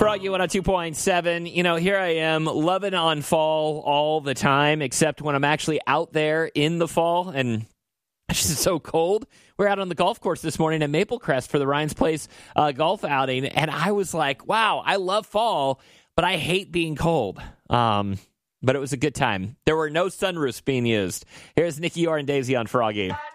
Froggy 102.7. You know, here I am loving on fall all the time, except when I'm actually out there in the fall and it's just so cold. We're out on the golf course this morning at Maple Crest for the Ryan's Place golf outing, and I was like, wow, I love fall, but I hate being cold. But it was a good time. There were no sunroofs being used. Here's Nikki Orr and Daisy on Froggy.